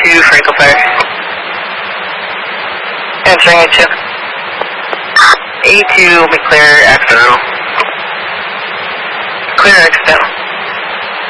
A2 for Eagle Fire. Answering A2. A2 will be clear accidental. Clear accidental.